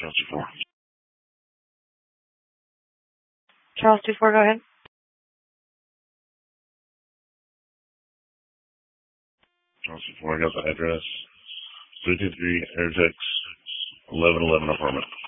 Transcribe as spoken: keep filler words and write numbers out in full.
Charles two four. Charles two four, go ahead. Charles two four, I got the address. three two three Airtex eleven eleven apartment.